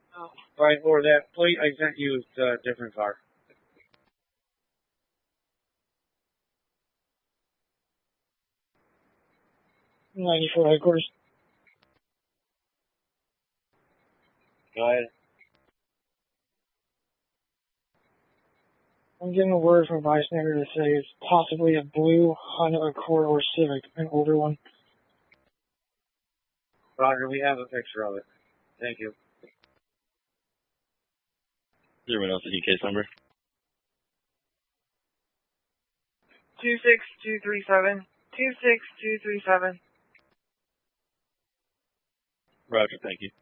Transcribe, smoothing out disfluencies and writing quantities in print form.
Right, or that plate I sent you is a different car. 94 headquarters. Go ahead. I'm getting a word from a bystander to say it's possibly a blue Honda Accord or Civic, an older one. Roger, we have a picture of it. Thank you. Is everyone else a case number? 26237. 26237. Roger, thank you.